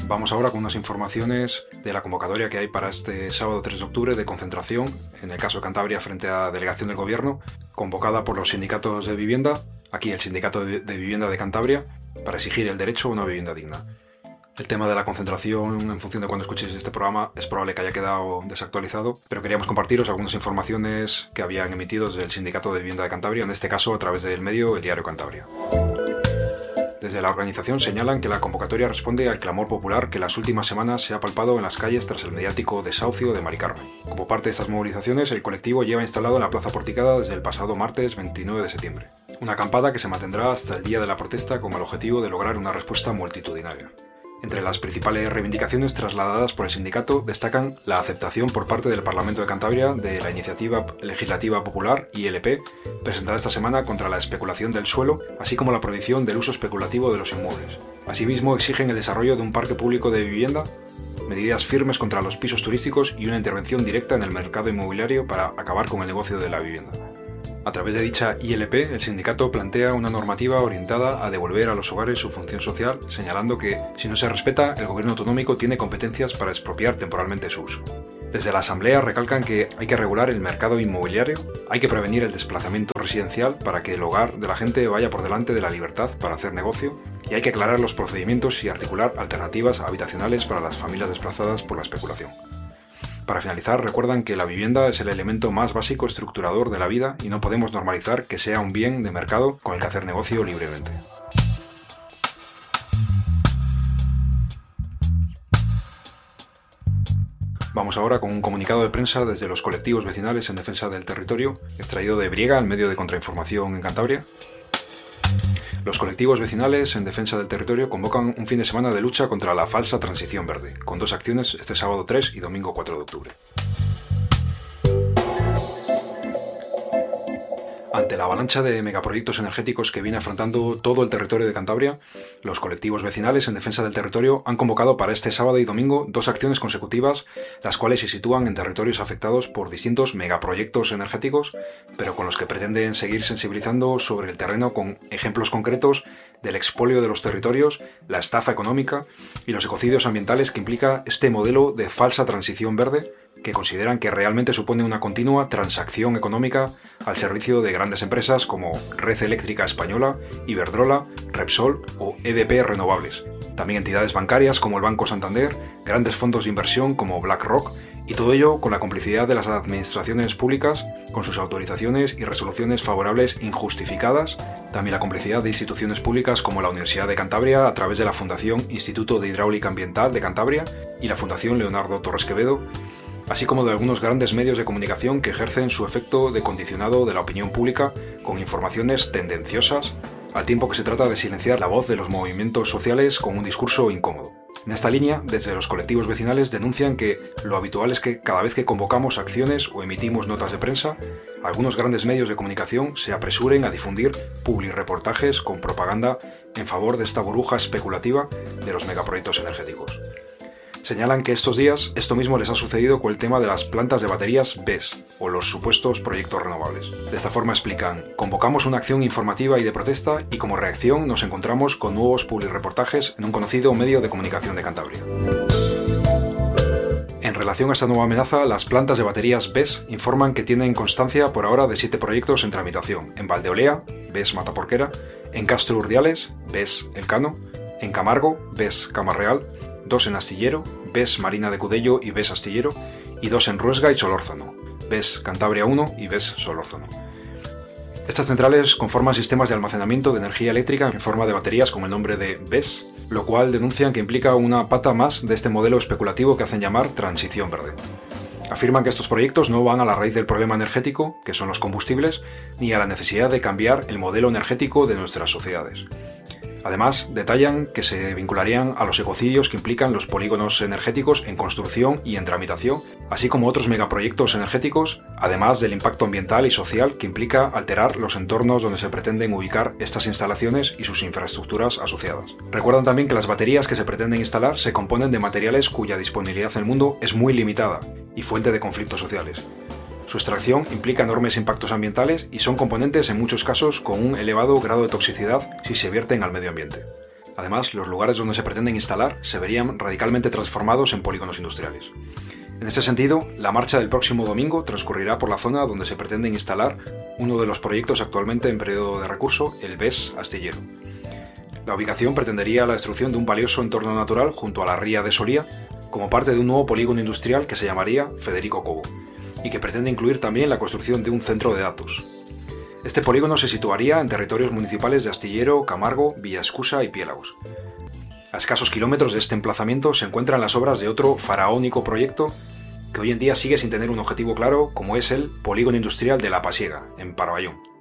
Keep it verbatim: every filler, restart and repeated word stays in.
Vamos ahora con unas informaciones de la convocatoria que hay para este sábado tres de octubre de concentración, en el caso de Cantabria, frente a la delegación del Gobierno, convocada por los sindicatos de vivienda, aquí el Sindicato de Vivienda de Cantabria, para exigir el derecho a una vivienda digna. El tema de la concentración, en función de cuando escuchéis este programa, es probable que haya quedado desactualizado, pero queríamos compartiros algunas informaciones que habían emitido desde el Sindicato de Vivienda de Cantabria, en este caso a través del medio El Diario Cantabria. Desde la organización señalan que la convocatoria responde al clamor popular que las últimas semanas se ha palpado en las calles tras el mediático desahucio de Mari Carmen. Como parte de estas movilizaciones, el colectivo lleva instalado en la Plaza Porticada desde el pasado martes veintinueve de septiembre. Una acampada que se mantendrá hasta el día de la protesta con el objetivo de lograr una respuesta multitudinaria. Entre las principales reivindicaciones trasladadas por el sindicato destacan la aceptación por parte del Parlamento de Cantabria de la Iniciativa Legislativa Popular, I L P, presentada esta semana contra la especulación del suelo, así como la prohibición del uso especulativo de los inmuebles. Asimismo, exigen el desarrollo de un parque público de vivienda, medidas firmes contra los pisos turísticos y una intervención directa en el mercado inmobiliario para acabar con el negocio de la vivienda. A través de dicha I L P, el sindicato plantea una normativa orientada a devolver a los hogares su función social, señalando que, si no se respeta, el gobierno autonómico tiene competencias para expropiar temporalmente su uso. Desde la Asamblea recalcan que hay que regular el mercado inmobiliario, hay que prevenir el desplazamiento residencial para que el hogar de la gente vaya por delante de la libertad para hacer negocio, y hay que aclarar los procedimientos y articular alternativas habitacionales para las familias desplazadas por la especulación. Para finalizar, recuerdan que la vivienda es el elemento más básico estructurador de la vida y no podemos normalizar que sea un bien de mercado con el que hacer negocio libremente. Vamos ahora con un comunicado de prensa desde los colectivos vecinales en defensa del territorio, extraído de Briega, el medio de contrainformación en Cantabria. Los colectivos vecinales en defensa del territorio convocan un fin de semana de lucha contra la falsa transición verde, con dos acciones este sábado tres y domingo cuatro de octubre. Ante la avalancha de megaproyectos energéticos que viene afrontando todo el territorio de Cantabria, los colectivos vecinales en defensa del territorio han convocado para este sábado y domingo dos acciones consecutivas, las cuales se sitúan en territorios afectados por distintos megaproyectos energéticos, pero con los que pretenden seguir sensibilizando sobre el terreno con ejemplos concretos del expolio de los territorios, la estafa económica y los ecocidios ambientales que implica este modelo de falsa transición verde, que consideran que realmente supone una continua transacción económica al servicio de grandes empresas como Red Eléctrica Española, Iberdrola, Repsol o E D P Renovables. También entidades bancarias como el Banco Santander, grandes fondos de inversión como BlackRock, y todo ello con la complicidad de las administraciones públicas, con sus autorizaciones y resoluciones favorables injustificadas, también la complicidad de instituciones públicas como la Universidad de Cantabria a través de la Fundación Instituto de Hidráulica Ambiental de Cantabria y la Fundación Leonardo Torres Quevedo, así como de algunos grandes medios de comunicación que ejercen su efecto de condicionado de la opinión pública con informaciones tendenciosas, al tiempo que se trata de silenciar la voz de los movimientos sociales con un discurso incómodo. En esta línea, desde los colectivos vecinales denuncian que lo habitual es que cada vez que convocamos acciones o emitimos notas de prensa, algunos grandes medios de comunicación se apresuren a difundir publireportajes con propaganda en favor de esta burbuja especulativa de los megaproyectos energéticos. Señalan que estos días esto mismo les ha sucedido con el tema de las plantas de baterías B E S, o los supuestos proyectos renovables. De esta forma explican: convocamos una acción informativa y de protesta y como reacción nos encontramos con nuevos publireportajes en un conocido medio de comunicación de Cantabria. En relación a esta nueva amenaza, las plantas de baterías B E S informan que tienen constancia por ahora de siete proyectos en tramitación: en Valdeolea, B E S Mataporquera, en Castro Urdiales, B E S Elcano, en Camargo, B E S Camarreal, dos en Astillero, B E S Marina de Cudello y B E S Astillero, y dos en Ruesga y Solórzano, B E S Cantabria uno y B E S Solórzano. Estas centrales conforman sistemas de almacenamiento de energía eléctrica en forma de baterías con el nombre de B E S, lo cual denuncian que implica una pata más de este modelo especulativo que hacen llamar transición verde. Afirman que estos proyectos no van a la raíz del problema energético, que son los combustibles, ni a la necesidad de cambiar el modelo energético de nuestras sociedades. Además, detallan que se vincularían a los ecocidios que implican los polígonos energéticos en construcción y en tramitación, así como otros megaproyectos energéticos, además del impacto ambiental y social que implica alterar los entornos donde se pretenden ubicar estas instalaciones y sus infraestructuras asociadas. Recuerdan también que las baterías que se pretenden instalar se componen de materiales cuya disponibilidad en el mundo es muy limitada y fuente de conflictos sociales. Su extracción implica enormes impactos ambientales y son componentes en muchos casos con un elevado grado de toxicidad si se vierten al medio ambiente. Además, los lugares donde se pretenden instalar se verían radicalmente transformados en polígonos industriales. En este sentido, la marcha del próximo domingo transcurrirá por la zona donde se pretenden instalar uno de los proyectos actualmente en periodo de recurso, el B E S Astillero. La ubicación pretendería la destrucción de un valioso entorno natural junto a la ría de Solía, como parte de un nuevo polígono industrial que se llamaría Federico Cobo, y que pretende incluir también la construcción de un centro de datos. Este polígono se situaría en territorios municipales de Astillero, Camargo, Villaescusa y Piélagos. A escasos kilómetros de este emplazamiento se encuentran las obras de otro faraónico proyecto que hoy en día sigue sin tener un objetivo claro, como es el Polígono Industrial de La Pasiega, en Parvallón.